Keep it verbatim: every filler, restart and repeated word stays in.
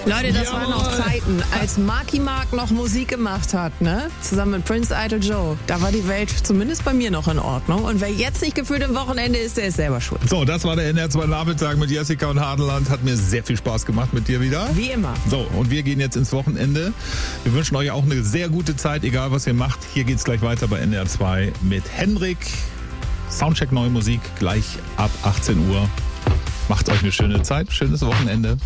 Leute, das waren noch Zeiten, als Marky Mark noch Musik gemacht hat, ne? Zusammen mit Prince Idol Joe. Da war die Welt zumindest bei mir noch in Ordnung. Und wer jetzt nicht gefühlt am Wochenende ist, der ist selber schuld. So, das war der N R zwei Nachmittag mit Jessica und Hadeland. Hat mir sehr viel Spaß gemacht mit dir wieder. Wie immer. So, und wir gehen jetzt ins Wochenende. Wir wünschen euch auch eine sehr gute Zeit, egal was ihr macht. Hier geht's gleich weiter bei N R zwei mit Henrik. Soundcheck Neue Musik gleich ab achtzehn Uhr. Macht euch eine schöne Zeit, schönes Wochenende.